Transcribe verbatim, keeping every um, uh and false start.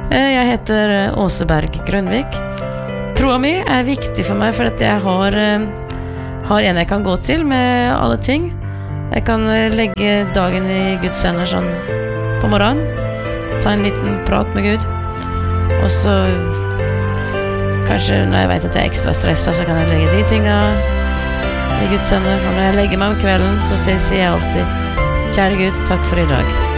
Jeg heter Åse Berg Grønvik. Troa mi er viktig for meg, for at jeg har, har en jeg kan gå til med alle ting. Jeg kan legge dagen i Guds hender sånn på morgenen, ta en liten prat med Gud, og så kanskje når jeg vet at jeg er ekstra stresset, så kan jeg legge de tingene i Guds hender. Og når jeg legger meg om kvelden, så sier jeg alltid: Kjære Gud, takk for i dag.